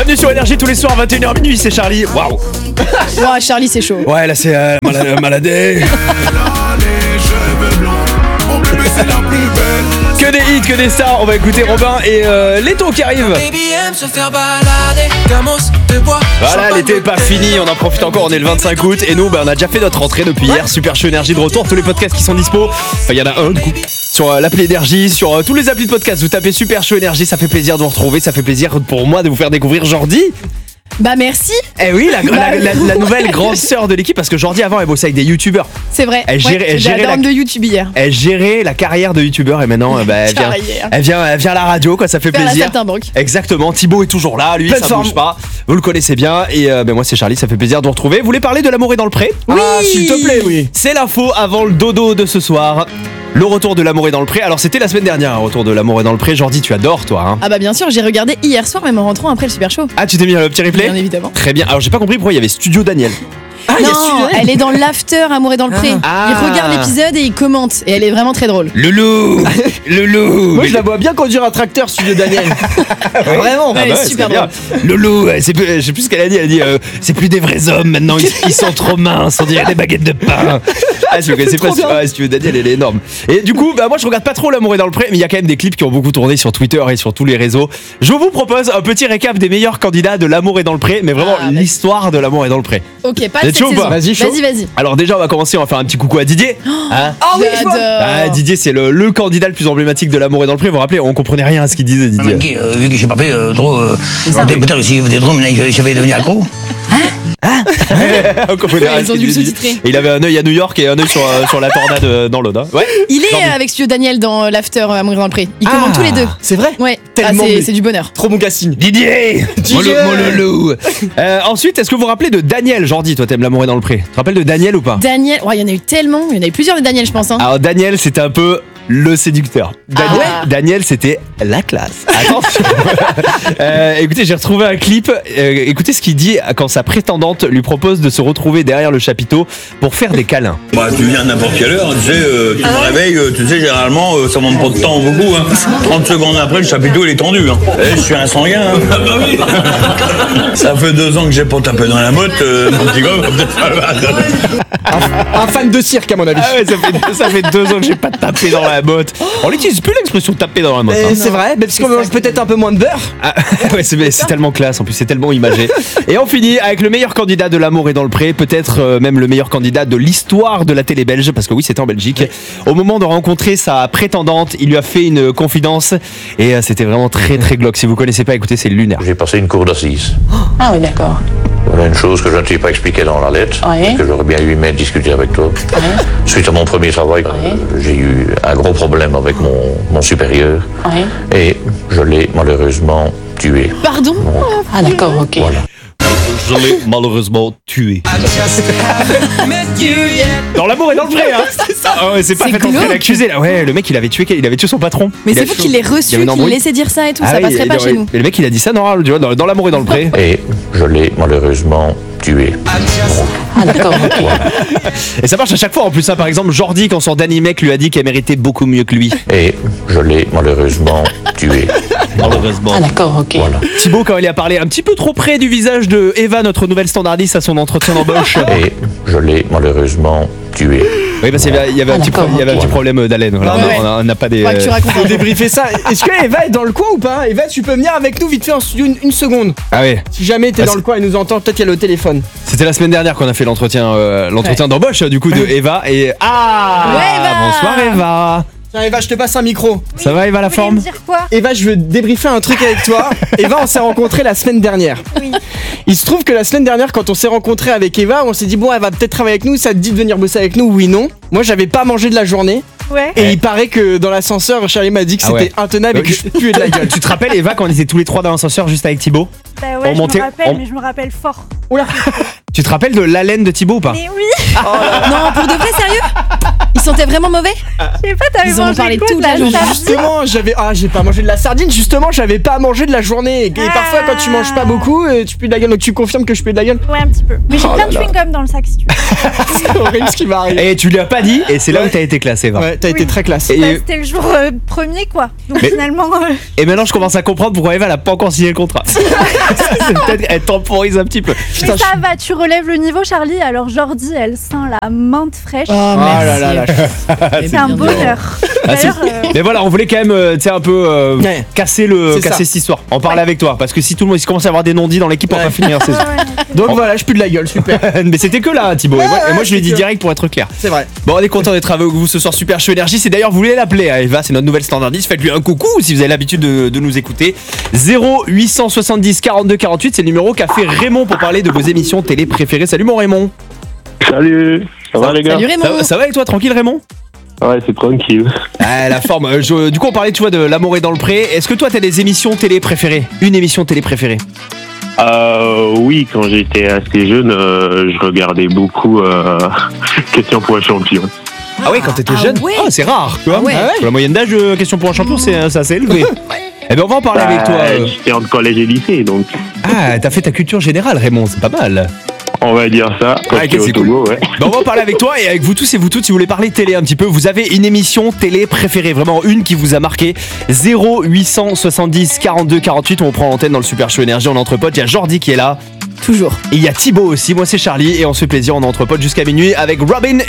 Bienvenue sur Énergie tous les soirs 21h minuit, c'est Charlie. Waouh. Ouais, Charlie, c'est chaud. Ouais, là c'est maladé. Que des hits, que des stars. On va écouter Robin et Leto qui arrive. Voilà, l'été est pas fini, on en profite encore, on est le 25 août. Et nous, on a déjà fait notre rentrée depuis hier. Super Show Énergie de retour, tous les podcasts qui sont dispo. Enfin, il y en a un du coup. Sur l'appli Énergie, sur tous les applis de podcast, vous tapez Super Show Énergie, ça fait plaisir de vous retrouver, ça fait plaisir pour moi de vous faire découvrir Jordi. Bah merci. Eh oui, la nouvelle grande sœur de l'équipe, parce que Jordi avant elle bossait avec des youtubeurs. C'est vrai. Elle gérait la de YouTube hier. Elle gérait la carrière de youtubeur et maintenant elle vient à la radio, quoi, ça fait faire plaisir. La saltimbanque. Exactement. Thibaut est toujours là, lui ça bouge pas. Vous le connaissez bien et moi c'est Charlie, ça fait plaisir de vous retrouver. Vous voulez parler de l'amour est dans le pré? Oui. Ah, s'il te plaît, oui. C'est l'info avant le dodo de ce soir. Le retour de l'amour est dans le pré. Alors c'était la semaine dernière, un retour de l'amour est dans le pré. Jordi, tu adores toi hein. Ah bah bien sûr, j'ai regardé hier soir même en rentrant après le Super Show. Ah, tu t'es mis le petit replay? Bien évidemment. Très bien. Alors j'ai pas compris pourquoi il y avait Studio Daniel. Ah, non, elle est dans l'after Amour est dans le pré. Il regarde l'épisode et il commente. Et elle est vraiment très drôle. Loulou. Moi je la vois bien conduire un tracteur, Studio Daniel. Vraiment. Elle est super drôle. Loulou, je sais plus ce qu'elle a dit. Elle a dit c'est plus des vrais hommes maintenant, ils sont trop minces, on dirait des baguettes de pain. Ah, si vous connaissez pas Studio Daniel, elle est énorme. Et du coup, moi je regarde pas trop l'amour est dans le pré, mais il y a quand même des clips qui ont beaucoup tourné sur Twitter et sur tous les réseaux. Je vous propose un petit récap des meilleurs candidats de l'amour est dans le pré, mais vraiment l'histoire de l'amour est dans le pré. Ok, pas de cette saison. Vas-y. Alors déjà, on va commencer, on va faire un petit coucou à Didier. Ah oui, Didier, c'est le candidat le plus emblématique de l'amour est dans le pré. Vous vous rappelez, on comprenait rien à ce qu'il disait, Didier. Vu que j'ai pas fait trop. Peut-être si des drômes, j'avais devenu accro. On comprenait rien à Ils ce ont qu'il dû le disait. sous-titrer. Et il avait un œil à New York et un œil sur la tornade dans l'Aude. Ouais. Il est avec Studio Daniel dans l'after Amour est dans le pré. Ils commentent tous les deux. C'est vrai? Ouais. Tellement C'est du bonheur. Trop bon casting. Didier Mon loulou. Ensuite, est-ce que vous vous rappelez de Daniel? Jordi, toi t'aimes l'amour est dans le pré. Tu te rappelles de Daniel ou pas? Daniel, il y en a eu tellement. Il y en a eu plusieurs de Daniel, je pense. Hein. Alors Daniel, c'était un peu le séducteur. Daniel, c'était la classe. Attention. Écoutez, j'ai retrouvé un clip. Écoutez ce qu'il dit quand sa prétendante lui propose de se retrouver derrière le chapiteau pour faire des câlins. Bah, tu viens à n'importe quelle heure, tu sais, tu me réveilles, tu sais, généralement, ça manque pas de temps beaucoup. 30 secondes après, le chapiteau, il est tendu. Je suis un sanguin. Ça fait 2 ans que j'ai pas tapé dans la motte, mon petit gars, peut-être Un fan de cirque, à mon avis. Ah ouais, ça fait 2 ans que j'ai pas tapé dans la motte. On n'utilise plus l'expression taper dans la motte. C'est vrai, parce qu'on mange peut-être un peu moins de beurre. Ah, ouais, c'est tellement classe, en plus c'est tellement imagé. Et on finit avec le meilleur candidat de l'amour est dans le pré, peut-être même le meilleur candidat de l'histoire de la télé belge, parce que oui, c'était en Belgique. Oui. Au moment de rencontrer sa prétendante, il lui a fait une confidence et c'était vraiment très très glauque. Si vous connaissez pas, écoutez, c'est lunaire. J'ai passé une cour d'assises. Ah oui, d'accord. Voilà une chose que je ne t'ai pas expliquée dans la lettre, Oui. que j'aurais bien aimé discuter avec toi. Oui. Suite à mon premier travail, j'ai eu un gros problème avec mon supérieur Oui. et je l'ai malheureusement tué. Pardon? Ah d'accord, ok. Voilà. Je l'ai malheureusement tué. Dans l'amour et dans le pré, hein. C'est ça. Ah ouais, c'est pas fait entrer l'accusé là. Ouais, le mec il avait tué son patron. Mais c'est vous qui l'ait reçu, qui l'ait laissé dire ça et tout, ça passerait pas chez nous. Et le mec il a dit ça dans l'amour et dans le pré. Et je l'ai malheureusement tué. Ah d'accord, ok. Et ça marche à chaque fois en plus, ça. Par exemple, Jordi, quand son Danny Mec lui a dit qu'elle méritait beaucoup mieux que lui. Et je l'ai malheureusement tué. Malheureusement. Ah d'accord, ok. Voilà. Thibaut, quand il a parlé un petit peu trop près du visage de Eva, notre nouvelle standardiste, à son entretien d'embauche. Et je l'ai malheureusement tué. Oui, parce qu'il y avait un petit problème d'haleine. Voilà. Ouais. On n'a pas des. Ouais, tu racontes. Faut débriefer ça. Est-ce que Eva est dans le coin ou pas? Eva, tu peux venir avec nous vite fait en studio une seconde. Ah ouais. Si jamais t'es dans le coin et nous entend, peut-être qu'il y a le téléphone. C'était la semaine dernière qu'on a fait l'entretien d'embauche du coup de Eva et Ouais, Eva. bonsoir Eva. Tiens Eva, je te passe un micro. Ça va Eva la forme? Dire quoi? Eva, je veux débriefer un truc avec toi. Eva, on s'est rencontrés la semaine dernière. Oui. Il se trouve que la semaine dernière, quand on s'est rencontrés avec Eva, on s'est dit bon, elle va peut-être travailler avec nous, ça te dit de venir bosser avec nous? Oui, non. Moi, j'avais pas mangé de la journée. Ouais. Et il paraît que dans l'ascenseur, Charlie m'a dit que c'était intenable et que je puais de la gueule. Tu te rappelles Eva quand on était tous les trois dans l'ascenseur juste avec Thibaut? Bah ouais, On montait- je me rappelle, mais je me rappelle fort. Oula. Tu te rappelles de l'haleine de Thibaut ou pas? Mais oui. Non, pour de vrai, sérieux? Ils sentaient vraiment mauvais? Je sais pas, t'avais Ils en ont mangé parlé quoi, toute de la journée. sardine? Justement, j'ai pas mangé de la sardine. Justement, j'avais pas mangé de la journée. Et parfois, quand tu manges pas beaucoup, tu pues de la gueule. Donc tu confirmes que je pue de la gueule? Ouais, un petit peu. Mais j'ai Oh plein là de là. chewing-gum dans le sac si tu veux. C'est horrible ce qui m'arrive. Et tu lui as pas dit, et c'est là où Ouais. t'as été classé, va. Ouais, t'as été très classe. Et, Bah, c'était le jour premier, quoi. Donc Mais- finalement. et maintenant, je commence à comprendre pourquoi Eva n'a pas encore signé le contrat. C'est peut-être qu'elle temporise un petit peu. Mais ça va, tu relèves le niveau, Charlie. Alors Jordi, elle sent la menthe fraîche. Oh, Oh merci. là là là. C'est un bonheur. Ah, si. D'ailleurs, Mais voilà, on voulait quand même, tu sais, un peu Ouais. casser C'est ça. cette histoire. En parler avec toi, parce que si tout le monde commence à avoir des non-dits dans l'équipe, on va Ouais. pas finir la saison. Donc voilà, je pue de la gueule, super. Mais c'était que là, Thibaut. Ouais, et moi, ouais, je lui ai dit c'est direct pour être clair. C'est vrai. Bon, on est content d'être avec vous ce soir, Super Show Énergie. C'est d'ailleurs, vous voulez l'appeler, hein, Eva, c'est notre nouvelle standardiste. Faites-lui un coucou si vous avez l'habitude de nous écouter. 0870 42 48, c'est le numéro qu'a fait Raymond pour parler de vos émissions télé préférées. Salut mon Raymond. Salut, ça va les gars? Salut Raymond. Ça va avec toi, tranquille Raymond? Ouais, c'est tranquille. Ah, la forme. Du coup, on parlait, tu vois, de L'amour est dans le pré. Est-ce que toi, t'as des émissions télé préférées? Une émission télé préférée? Oui, quand j'étais assez jeune, je regardais beaucoup Question pour un champion. Ah oui, quand t'étais Ah jeune? ouais. Ah, c'est rare, tu vois. Ah ouais. Pour la moyenne d'âge de Question pour un champion, c'est assez élevé. Eh bien, on va en parler avec toi. J'étais entre collège et lycée, donc Ah, t'as fait ta culture générale, Raymond, c'est pas mal. on va dire ça. Quand Ah, ok, j'étais au c'est Togo, ouais. Ben, on va en parler avec toi et avec vous tous et vous toutes si vous voulez parler télé un petit peu. Vous avez une émission télé préférée, vraiment une qui vous a marqué. 0870 42 48, on prend l'antenne dans le Super Show Énergie, on est entre potes. Il y a Jordi qui est là. Toujours. Et il y a Thibaut aussi, moi c'est Charlie et on se fait plaisir, on est entre potes jusqu'à minuit avec Robin